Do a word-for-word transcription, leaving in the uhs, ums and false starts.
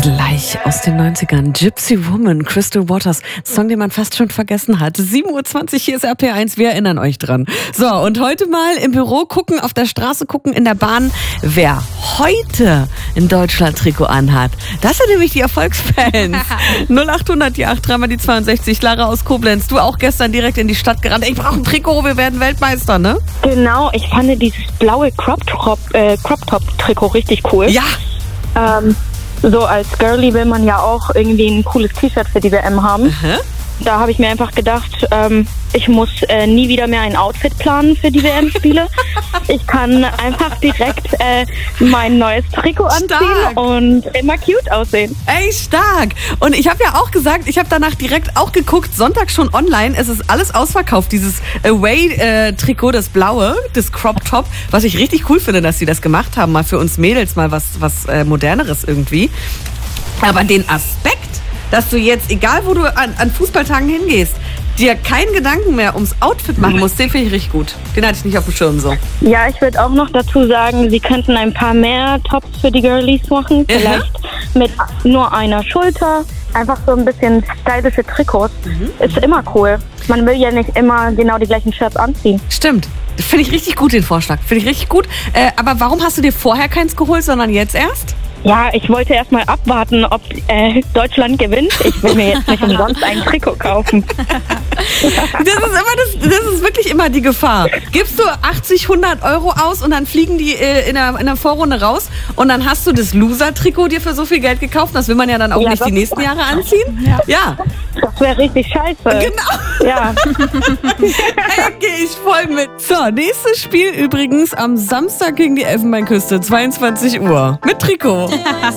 Gleich aus den neunzigern. Gypsy Woman, Crystal Waters. Song, den man fast schon vergessen hat. sieben Uhr zwanzig, hier ist R P eins. Wir erinnern euch dran. So, und heute mal im Büro gucken, auf der Straße gucken, in der Bahn, wer heute ein Deutschland-Trikot anhat. Das sind nämlich die Erfolgsfans. null achthundert, die acht, dreimal die zweiundsechzig. Lara aus Koblenz, du auch gestern direkt in die Stadt gerannt. Ich brauche ein Trikot, wir werden Weltmeister, ne? Genau, ich fand dieses blaue Crop-Top äh, Crop-Top-Trikot richtig cool. Ja. Ähm, so als Girlie will man ja auch irgendwie ein cooles T-Shirt für die W M haben. Aha. Da habe ich mir einfach gedacht, ähm, ich muss äh, nie wieder mehr ein Outfit planen für die W M-Spiele. Ich kann einfach direkt äh, mein neues Trikot anziehen Stark. und immer cute aussehen. Ey, stark. Und ich habe ja auch gesagt, ich habe danach direkt auch geguckt, Sonntag schon online, es ist alles ausverkauft, dieses Away-Trikot, das blaue, das Crop-Top, was ich richtig cool finde, dass sie das gemacht haben, mal für uns Mädels, mal was, was äh, Moderneres irgendwie. Aber den Aspekt, dass du jetzt, egal wo du an, an Fußballtagen hingehst, dir keinen Gedanken mehr ums Outfit machen musst, den finde ich richtig gut. Den hatte ich nicht auf dem Schirm so. Ja, ich würde auch noch dazu sagen, sie könnten ein paar mehr Tops für die Girlies machen. Vielleicht mit nur einer Schulter. Einfach so ein bisschen stylische Trikots. Mhm. Ist immer cool. Man will ja nicht immer genau die gleichen Shirts anziehen. Stimmt. Finde ich richtig gut, den Vorschlag. Finde ich richtig gut. Äh, aber warum hast du dir vorher keins geholt, sondern jetzt erst? Ja, ich wollte erst mal abwarten, ob äh, Deutschland gewinnt. Ich will mir jetzt nicht umsonst ein Trikot kaufen. Das ist immer das, das ist wirklich immer die Gefahr. Gibst du achtzig, hundert Euro aus und dann fliegen die äh, in, der, in der Vorrunde raus und dann hast du das Loser-Trikot dir für so viel Geld gekauft. Das will man ja dann auch Ja, nicht das- die nächsten Jahre anziehen. Ja. ja. Das wäre richtig scheiße. Genau. Ja. Ey, gehe ich voll mit. So, nächstes Spiel übrigens am Samstag gegen die Elfenbeinküste, zweiundzwanzig Uhr. Mit Trikot.